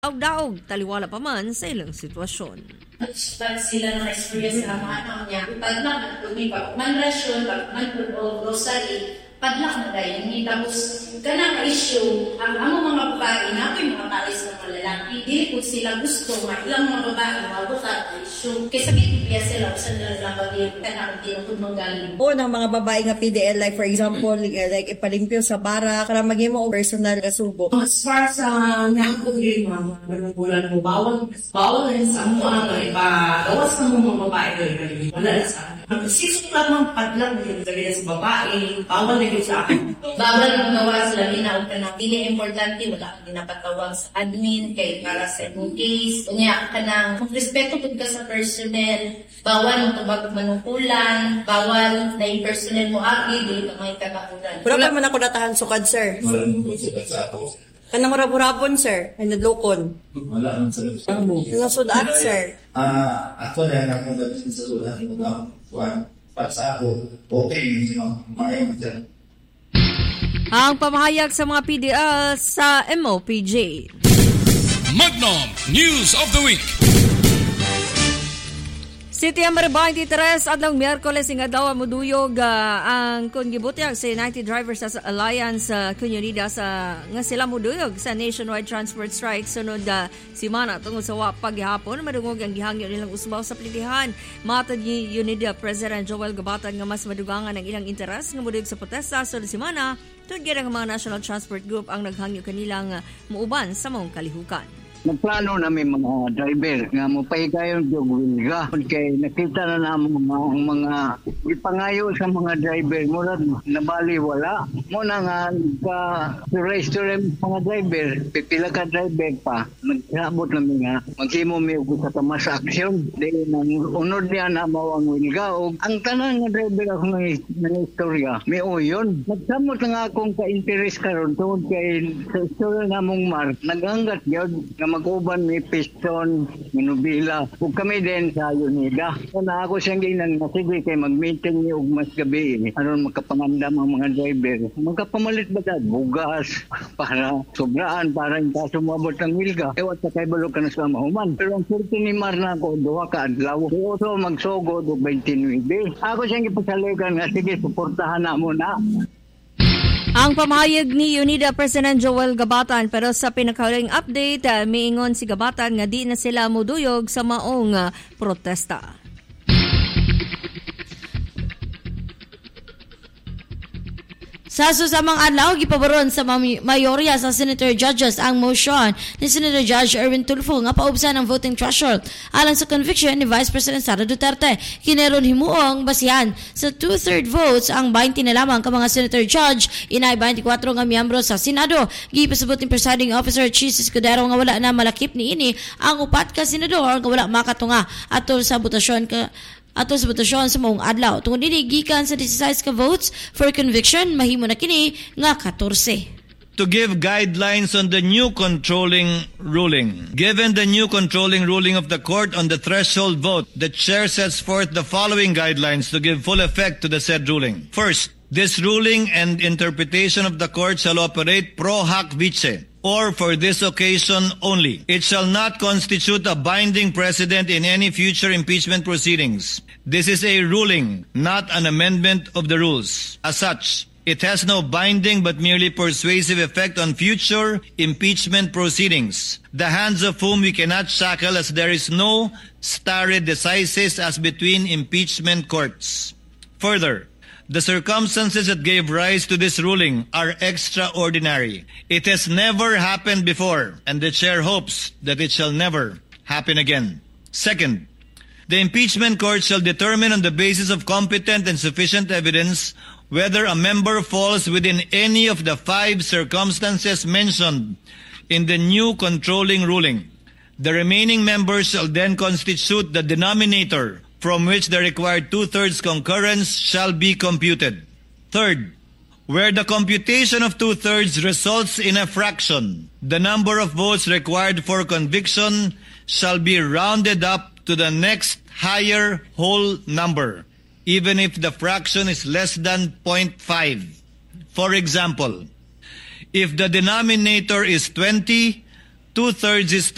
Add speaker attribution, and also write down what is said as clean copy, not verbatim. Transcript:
Speaker 1: daog taliwala pa man sa ilang sitwasyon.
Speaker 2: Pag sila na-experience sa mga anak niya, padlak na tumipa, man rasyon, man grocery, padlak na dahil. Tapos, ganang issue, ang mga babae, natin mga talis ng mga lalaki, dili po sila gusto, ilang mga babae, mabutat na issue. Kaya sakit niya sila, saan nila lang bagay, kanang tinutod manggaling.
Speaker 3: O ng mga babae nga PDL, like for example, like ipalimpyo sa bara, karang maging mo personal kasubo.
Speaker 2: As far sa nakakugin, mga bulan mo, bawal rin sa mga gawas ng mga babae, wala na sa akin. Mag-6 lang padlang sa babae, bawal na yun sa akin. Bawal ang gawas, labi na ka na. Hindi importante, wala kang dinapatawag sa admin, kay para sa inyong case. Kanya ka na, kung respeto po ka sa personnel, bawal mo tubag manukulan, bawal na yung personnel mo aki, dili ka may kakakulan.
Speaker 3: Wala pa man ako natahan sukad, sir.
Speaker 4: Wala naman sukad sa ako.
Speaker 3: Kanang rapon, sir. Ay nadlokon.
Speaker 4: Wala naman sa
Speaker 3: Yung sudan, sir.
Speaker 4: Ako na akong gamitin sa sudan. Para sa ako, okay yung mga dyan.
Speaker 1: Ang pamahayag sa mga PDL sa MOPJ.
Speaker 5: Magnum News of the Week.
Speaker 1: September 23 adlaw Miyerkules nga daw moduyog ang kongibutyag sa United Drivers Alliance Comunidad sa nga sila moduyog sa nationwide transport strike sunod simana tungod sa paghihapon madungog ang gihangyo nilang usbaw sa pilihan. Matod ni UNIDA President Joel Gabatan nga mas madugangan ang ilang interes nga moduyog sa protesta sunod simana tungod ang mga National Transport Group ang naghangyo kanilang muuban sa mong kalihukan.
Speaker 6: Nagplano namin mga driver nga mopahigayon yung wilga. Kaya nakita na namin mga ipangayo sa mga driver murag nabali wala. Muna nga ka-restaurant mga driver, pipila ka driver pa. Nagsabot namin nga maghimo may sa tamas aksyon. Dahil nang unod niya na mo ang wilga. O ang tanan nga driver ako ng istorya, may uyon. Nagsamot nga akong ka-interest karon tungod kay sa istorya namong Mark. Naghanggat yun mag-uban may piston, minubila. Ug kami din sa UNIDA. Na ako siyang ginang sige kay mag-meeting ni ug mas gabi. Aron makapangandam ang mga driver. Magkapamalit ba ta? Bugas para sobraan para hindi sumabot ang wilga. Ewan sa kay balog ka na sa mahuman. Pero ang surti ni Marna ko, duha ka adlaw. So magsugod og 29. Ako siyang ipasaligan nga sige, suportahan na mo na.
Speaker 1: Ang pamahayag ni UNIDA President Joel Gabatan pero sa pinakahuling update, miingon si Gabatan nga di na sila muduyog sa maong protesta.
Speaker 7: Sa susamang adlaw, gipaboron sa mayorya sa Senator Judges ang motion ni Senator Judge Erwin Tulfo nga paubsan ang voting threshold alang sa conviction ni Vice President Sara Duterte. Kineron himuong basihan sa 2/3 votes ang 20 na lamang ka mga Senator Judge, inay 24 nga miyembro sa Senado. Gipasabot ni Presiding Officer Chis Escudero nga wala na malakip ni ini ang upat ka senador nga wala makatunga atol sa botasyon sa maong adlaw. Tungod dili gikan sa 16 ka votes for conviction, mahimo na kini nga 14.
Speaker 8: To give guidelines on the new controlling ruling. Given the new controlling ruling of the court on the threshold vote, the chair sets forth the following guidelines to give full effect to the said ruling. First, this ruling and interpretation of the court shall operate pro hac vice, or for this occasion only. It shall not constitute a binding precedent in any future impeachment proceedings. This is a ruling, not an amendment of the rules. As such, it has no binding but merely persuasive effect on future impeachment proceedings, the hands of whom we cannot shackle, as there is no stare decisis as between impeachment courts. Further, the circumstances that gave rise to this ruling are extraordinary. It has never happened before, and the chair hopes that it shall never happen again. Second, the impeachment court shall determine on the basis of competent and sufficient evidence whether a member falls within any of the 5 circumstances mentioned in the new controlling ruling. The remaining members shall then constitute the denominator from which the required 2/3 concurrence shall be computed. Third, where the computation of 2/3 results in a fraction, the number of votes required for conviction shall be rounded up to the next higher whole number, even if the fraction is less than 0.5. For example, if the denominator is 20, 2/3 is